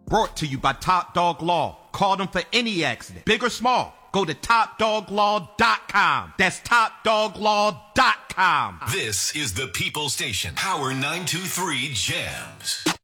Brought to you by Top Dog Law. Call them for any accident, big or small. Go to TopDogLaw.com. That's TopDogLaw.com. This is the People Station. Power 923 Jams.